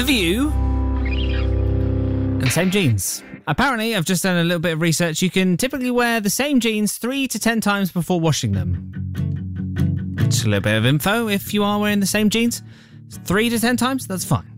The View, and same jeans. Apparently, I've just done a little bit of research. You can typically wear the same jeans 3 to 10 times before washing them. Just a little bit of info. If you are wearing the same jeans 3 to 10 times, that's fine.